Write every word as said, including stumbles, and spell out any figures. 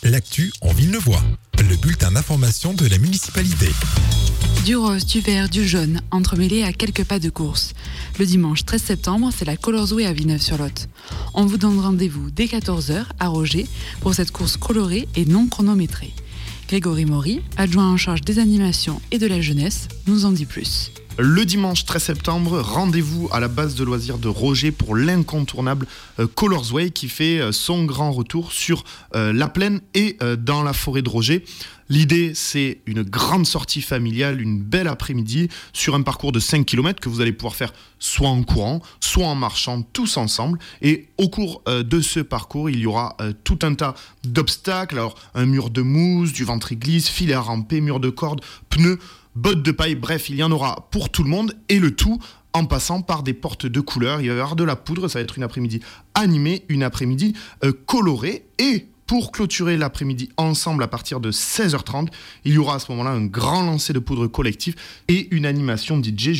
l'actu en Villeneuvois. Le bulletin d'information de la municipalité. Du rose, du vert, du jaune, entremêlés à quelques pas de course. Le dimanche treize septembre, c'est la Colorzway à Villeneuve-sur-Lot. On vous donne rendez-vous dès quatorze heures à Roger pour cette course colorée et non chronométrée. Grégory Maury, adjoint en charge des animations et de la jeunesse, nous en dit plus. Le dimanche treize septembre, rendez-vous à la base de loisirs de Roger pour l'incontournable euh, Colorzway qui fait euh, son grand retour sur euh, la plaine et euh, dans la forêt de Roger. L'idée, c'est une grande sortie familiale, une belle après-midi sur un parcours de cinq kilomètres que vous allez pouvoir faire soit en courant, soit en marchant tous ensemble. Et au cours euh, de ce parcours, il y aura euh, tout un tas d'obstacles. Alors, un mur de mousse, du ventre-glisse, filet à ramper, mur de corde, pneus, bottes de paille, bref, il y en aura pour tout le monde et le tout en passant par des portes de couleurs. Il va y avoir de la poudre, ça va être une après-midi animée, une après-midi euh, colorée. Et pour clôturer l'après-midi ensemble à partir de seize heures trente, il y aura à ce moment-là un grand lancer de poudre collectif et une animation D J